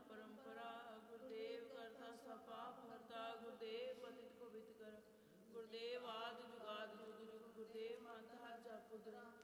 परंपरा। गुरुदेव करता सब पाप हरता, गुरुदेव पतित पवित्र कर। गुरुदेव आदि जुगाद जुग जुग, गुरुदेव माता जप पुत्र।